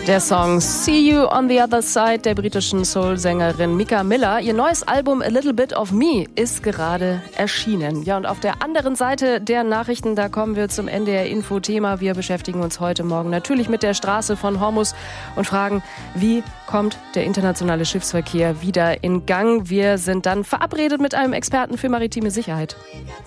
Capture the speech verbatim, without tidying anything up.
Der Song See You on the Other Side der britischen Soul-Sängerin Mika Miller. Ihr neues Album A Little Bit of Me ist gerade erschienen. Ja, und auf der anderen Seite der Nachrichten, da kommen wir zum N D R-Info-Thema. Wir beschäftigen uns heute Morgen natürlich mit der Straße von Hormuz und fragen, wie kommt der internationale Schiffsverkehr wieder in Gang? Wir sind dann verabredet mit einem Experten für maritime Sicherheit.